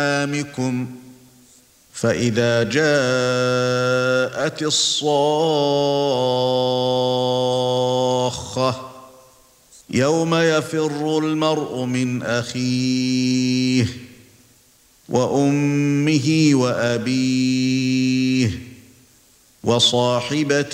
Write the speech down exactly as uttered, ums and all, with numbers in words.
أنعامكم فإذا جاءت الصاخة يوم يفر المرء من أخيه وأمه وأبيه وصاحبته